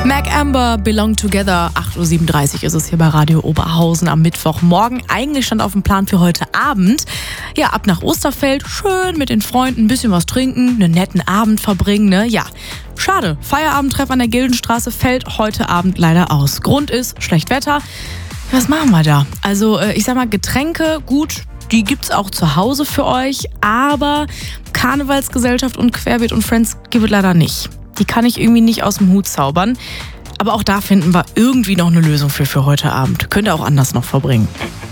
Mac Amber, Belong Together, 8.37 Uhr ist es hier bei Radio Oberhausen am Mittwochmorgen. Eigentlich stand auf dem Plan für heute Abend. Ja, ab nach Osterfeld, schön mit den Freunden ein bisschen was trinken, einen netten Abend verbringen, ne? Ja, schade, Feierabendtreff an der Gildenstraße fällt heute Abend leider aus. Grund ist schlecht Wetter. Was machen wir da? Also, ich sag mal, Getränke, gut, die gibt's auch zu Hause für euch, aber Karnevalsgesellschaft und Querbeet und Friends gibt es leider nicht. Die kann ich irgendwie nicht aus dem Hut zaubern. Aber auch da finden wir irgendwie noch eine Lösung für heute Abend. Könnt ihr auch anders noch verbringen.